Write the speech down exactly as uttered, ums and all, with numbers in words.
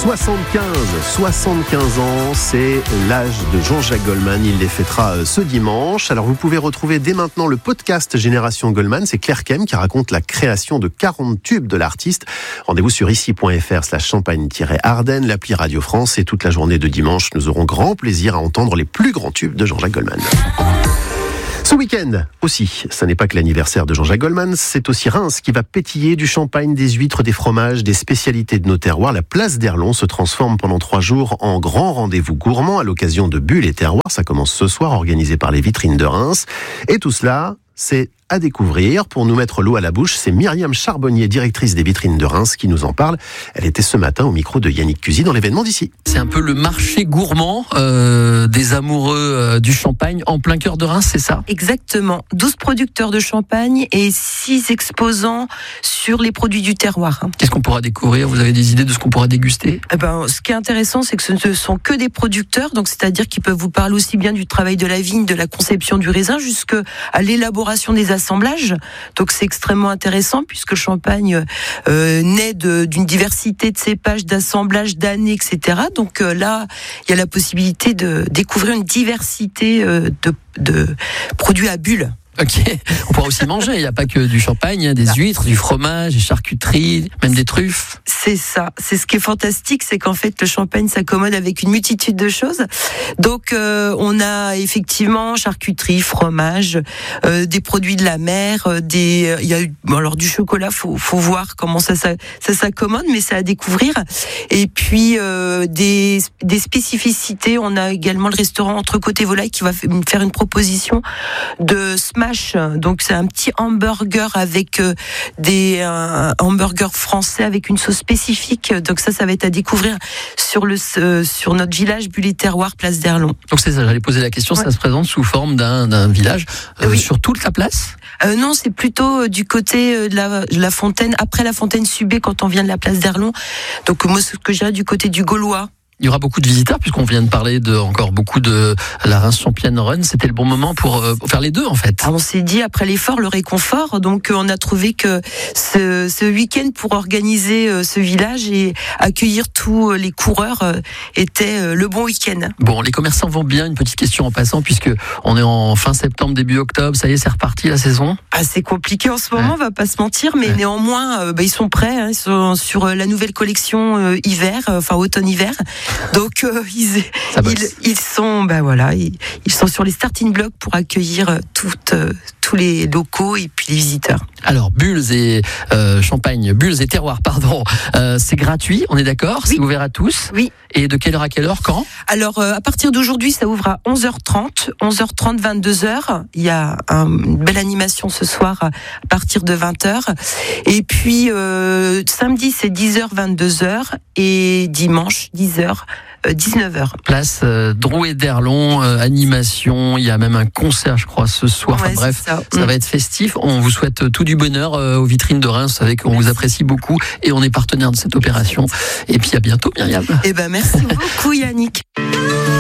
soixante-quinze, soixante-quinze ans, c'est l'âge de Jean-Jacques Goldman. Il les fêtera ce dimanche. Alors vous pouvez retrouver dès maintenant le podcast Génération Goldman. C'est Claire Kem qui raconte la création de quarante tubes de l'artiste. Rendez-vous sur ici.fr slash champagne-ardenne, l'appli Radio France. Et toute la journée de dimanche, nous aurons grand plaisir à entendre les plus grands tubes de Jean-Jacques Goldman. Ce week-end aussi, ça n'est pas que l'anniversaire de Jean-Jacques Goldman, c'est aussi Reims qui va pétiller du champagne, des huîtres, des fromages, des spécialités de nos terroirs. La place d'Erlon se transforme pendant trois jours en grand rendez-vous gourmand à l'occasion de Bulles et Terroirs. Ça commence ce soir, organisé par les Vitrines de Reims. Et tout cela, c'est à découvrir. Pour nous mettre l'eau à la bouche, c'est Myriam Charbonnier, directrice des Vitrines de Reims, qui nous en parle. Elle était ce matin au micro de Yannick Cusy dans l'événement d'ici. C'est un peu le marché gourmand euh, des amoureux euh, du champagne en plein cœur de Reims, c'est ça ? Exactement. douze producteurs de champagne et six exposants sur les produits du terroir. Qu'est-ce qu'on pourra découvrir ? Vous avez des idées de ce qu'on pourra déguster ? Eh ben, ce qui est intéressant, c'est que ce ne sont que des producteurs, donc c'est-à-dire qu'ils peuvent vous parler aussi bien du travail de la vigne, de la conception du raisin, jusqu'à l'élaboration des assemblages. Donc c'est extrêmement intéressant puisque le champagne euh, naît de, d'une diversité de cépages, d'assemblages, d'années, et cetera. Donc euh, là, il y a la possibilité de découvrir une diversité euh, de, de produits à bulles. Ok, on pourra aussi manger, il n'y a pas que du champagne, il y a des huîtres, du fromage, des charcuteries, même des truffes. C'est ça, c'est ce qui est fantastique, c'est qu'en fait le champagne s'accommode avec une multitude de choses. Donc euh, on a effectivement charcuterie, fromage, euh, des produits de la mer, euh, des, il y a eu, bon, alors du chocolat, faut, faut voir comment ça, ça, ça s'accommode, mais c'est à découvrir. Et puis euh, des, des spécificités, on a également le restaurant Entre Côté Volaille qui va faire une proposition de smash. Donc c'est un petit hamburger avec euh, des euh, hamburgers français avec une sauce spécifique. Donc ça, ça va être à découvrir sur le euh, sur notre village Bulles et Terroirs, place d'Erlon. Donc c'est ça, j'allais poser la question. Ouais. Ça se présente sous forme d'un, d'un village euh, oui. Sur toute la place ? euh, Non, c'est plutôt euh, du côté de la, de la fontaine, après la fontaine Subé, quand on vient de la place d'Erlon. Donc moi, ce que je dirais du côté du Gaulois. Il y aura beaucoup de visiteurs puisqu'on vient de parler de encore beaucoup de la Reims Champagne Run. C'était le bon moment pour, euh, pour faire les deux en fait. Alors on s'est dit après l'effort, le réconfort. Donc on a trouvé que ce, ce week-end pour organiser euh, ce village et accueillir tous les coureurs euh, était euh, le bon week-end. Bon, les commerçants vont bien. Une petite question en passant puisque on est en fin septembre, début octobre. Ça y est, c'est reparti la saison. Ah, c'est compliqué en ce moment, ouais. On va pas se mentir, mais ouais. Néanmoins, euh, bah, ils sont prêts hein, sur, sur la nouvelle collection euh, hiver, euh, enfin automne-hiver. Donc euh, ils, ils, ils sont ben voilà ils, ils sont sur les starting blocks pour accueillir toutes, euh, tous les locaux et puis les visiteurs. Alors Bulles et euh, Champagne, Bulles et Terroirs, pardon, euh, c'est gratuit, on est d'accord, oui. C'est ouvert à tous. Oui. Et de quelle heure à quelle heure, quand ? Alors euh, à partir d'aujourd'hui, ça ouvre à onze heures trente, onze heures trente, vingt-deux heures. Il y a un, une belle animation ce soir à partir de vingt heures. Et puis euh, samedi c'est dix heures, vingt-deux heures et dimanche dix heures. dix-neuf heures. Place euh, Drouet d'Erlon, euh, animation, il y a même un concert je crois ce soir, ouais, enfin, bref, ça, ça mmh. va être festif. On vous souhaite tout du bonheur euh, aux Vitrines de Reims, vous savez qu'on vous apprécie beaucoup et on est partenaire de cette opération. Et puis à bientôt Myriam. Eh ben merci beaucoup Yannick.